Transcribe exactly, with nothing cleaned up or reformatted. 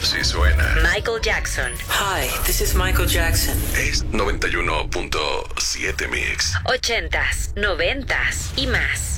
sí suena. Michael Jackson. Hi, this is Michael Jackson. Es noventa y uno punto siete Mix. Ochentas, noventas y más.